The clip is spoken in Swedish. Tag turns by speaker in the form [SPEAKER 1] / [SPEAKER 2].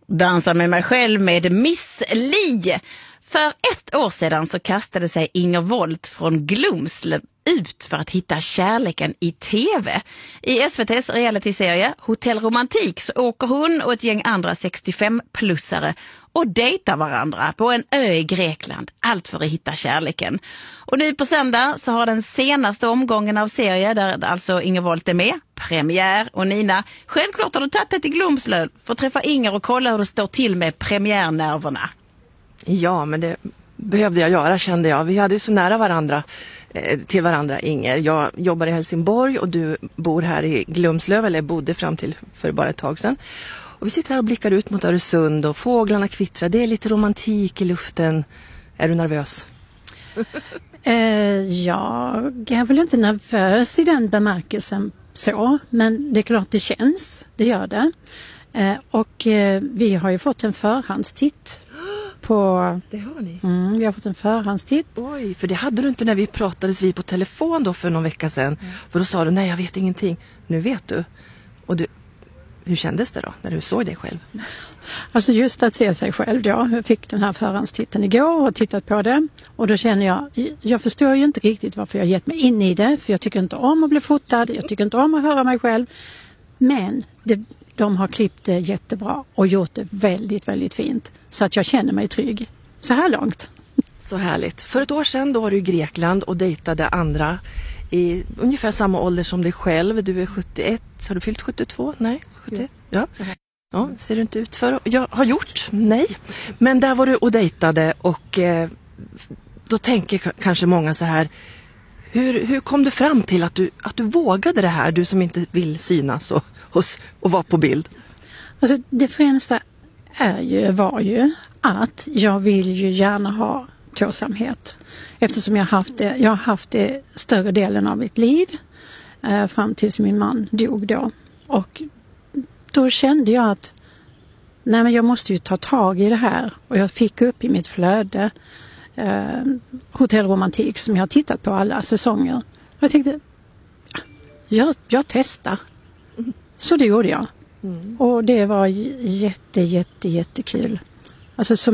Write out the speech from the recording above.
[SPEAKER 1] Dansa med mig själv med Miss Li. För 1 år sedan så kastade sig Inger Woldt från Glumslöv ut för att hitta kärleken i tv. I SVT:s realityserie Hotell Romantik så åker hon och ett gäng andra 65-plussare och dejtar varandra på en ö i Grekland. Allt för att hitta kärleken. Och nu på söndag så har den senaste omgången av serien, där alltså Inger Woldt är med, premiär. Och Nina, självklart har du tagit dig till Glumslöv för att träffa Inger och kolla hur det står till med premiärnerverna.
[SPEAKER 2] Ja, men det behövde jag göra, kände jag. Vi hade ju så nära varandra till varandra, Inger. Jag jobbar i Helsingborg och du bor här i Glumslöv, eller bodde fram till för bara ett tag sedan. Och vi sitter här och blickar ut mot Öresund och fåglarna kvittrar. Det är lite romantik i luften. Är du nervös?
[SPEAKER 3] Jag är väl inte nervös i den bemärkelsen så, men det är klart det känns, det gör det. Och vi har ju fått en förhandstitt på...
[SPEAKER 2] Det har ni?
[SPEAKER 3] Vi har fått en förhandstitt.
[SPEAKER 2] Oj, för det hade du inte när vi pratades vid på telefon då för någon vecka sedan. För då sa du, nej jag vet ingenting. Nu vet du. Och du, hur kändes det då när du såg dig själv?
[SPEAKER 3] Alltså just att se sig själv, jag fick den här förhandstitten igår och har tittat på det. Och då känner jag förstår ju inte riktigt varför jag gett mig in i det. För jag tycker inte om att bli fotad, jag tycker inte om att höra mig själv. Men de har klippt det jättebra och gjort det väldigt, väldigt fint. Så att jag känner mig trygg. Så här långt.
[SPEAKER 2] Så härligt. För 1 år sedan då var du i Grekland och dejtade andra i ungefär samma ålder som dig själv. Du är 71. Har du fyllt 72? Nej, 71. Ja. Ja, ser du inte ut för? Jag har gjort. Nej. Men där var du och dejtade och då tänker kanske många så här. Hur kom du fram till att du vågade det här, du som inte vill synas och vara på bild?
[SPEAKER 3] Alltså det främsta var ju att jag vill ju gärna ha tåsamhet. Eftersom jag har haft det större delen av mitt liv fram tills min man dog då. Och då kände jag att nej, men jag måste ju ta tag i det här. Och jag fick upp i mitt flöde Hotell Romantik som jag har tittat på alla säsonger. Och jag tänkte, jag testar. Så det gjorde jag. Och det var jättekul. Alltså